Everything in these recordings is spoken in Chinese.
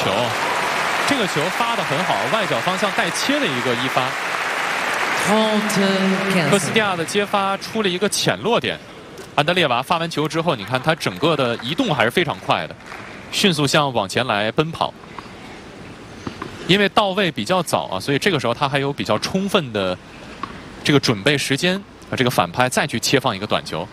球，这个球发得很好，外角方向带切的一个一发。科斯蒂亚的接发出了一个浅落点，安德烈娃发完球之后，你看他整个的移动还是非常快的，迅速往前来奔跑。因为到位比较早啊，所以这个时候他还有比较充分的这个准备时间啊，这个反拍再去切放一个短球。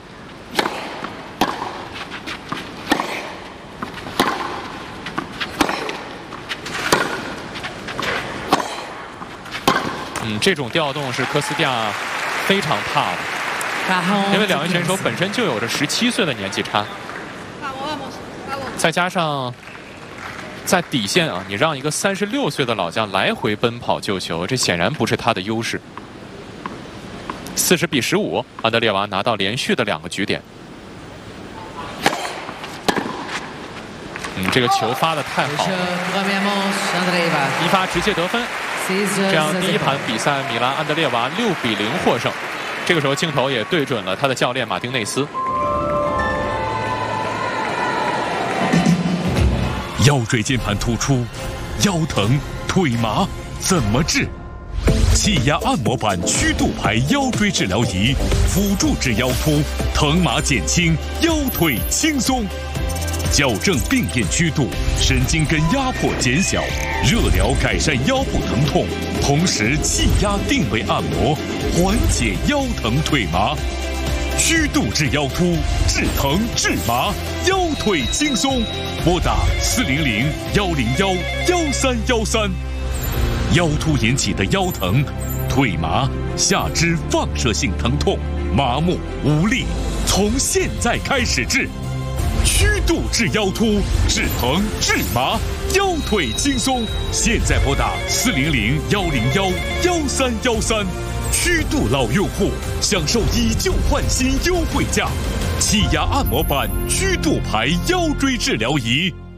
这种调动是科斯蒂亚非常怕的，因为两位选手本身就有着17岁的年纪差，再加上在底线啊，你让一个36岁的老将来回奔跑救球，这显然不是他的优势。40比15，安德烈娃拿到连续的2个局点。这个球发得太好了，一发直接得分。这样第一盘比赛，米兰安德烈娃6比0获胜。这个时候镜头也对准了他的教练马丁内斯。 腰椎间盘突出，腰疼腿麻怎么治？气压按摩板曲度牌腰椎治疗仪，辅助治腰突，疼麻减轻，腰腿轻松。矫正病变曲度，神经根压迫减小，热疗改善腰部疼痛，同时气压定位按摩，缓解腰疼腿麻。曲度治腰突，治疼治麻，腰腿轻松。拨打400-101-1313。腰突引起的腰疼、腿麻、下肢放射性疼痛、麻木无力，从现在开始治。曲度治腰突，治疼治麻，腰腿轻松。现在拨打400-101-1313。曲度老用户享受以旧换新优惠价，气压按摩板曲度牌腰椎治疗仪。